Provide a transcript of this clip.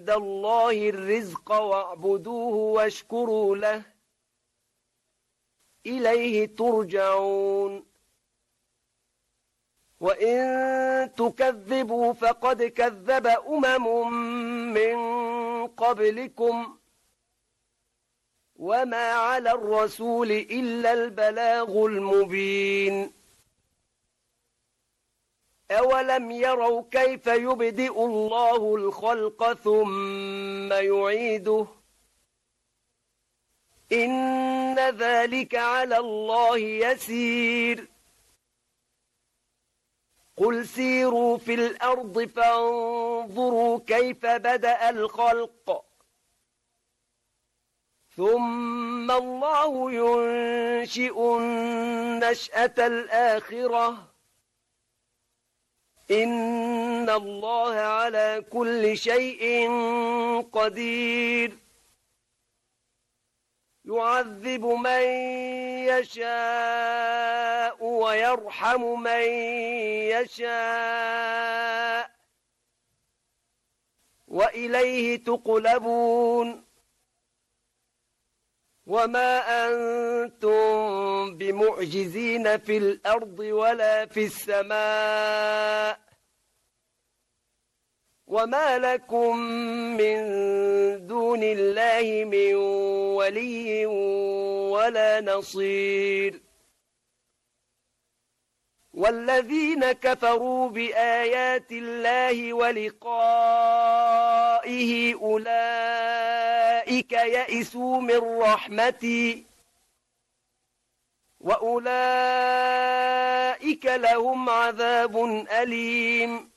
الله الرزق واعبدوه واشكروا له إليه ترجعون وإن تكذبوا فقد كذب من قبلكم وما على الرسول إلا البلاغ المبين أولم يروا كيف يبدئ الله الخلق ثم يعيده إن ذلك على الله يسير قل سيروا في الأرض فانظروا كيف بدأ الخلق ثم الله ينشئ النشأة الآخرة إن الله على كل شيء قدير يعذب من يشاء ويرحم من يشاء وإليه تقلبون وما أنتم بمعجزين في الأرض ولا في السماء وما لكم من دون الله من ولي ولا نصير والذين كفروا بآيات الله ولقائه أولئك يئسوا من رحمتي وأولئك لهم عذاب أليم